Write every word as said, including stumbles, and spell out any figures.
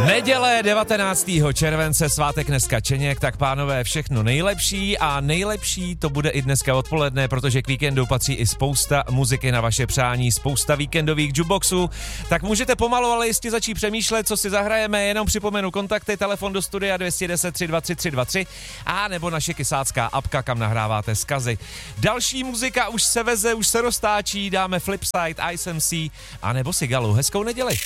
Neděle devatenáctého července, svátek dneska Čeněk, tak pánové, všechno nejlepší a nejlepší to bude i dneska odpoledne, protože k víkendu patří i spousta muziky na vaše přání, spousta víkendových jukeboxů, tak můžete pomalu, ale jistě začít přemýšlet, co si zahrajeme, jenom připomenu kontakty, telefon do studia dvě jedna deset, tři dva tři, tři dva tři a nebo naše kysácká apka, kam nahráváte vzkazy. Další muzika už se veze, už se roztáčí, dáme Flipside, I S M C a nebo Sigalu. Hezkou neděli.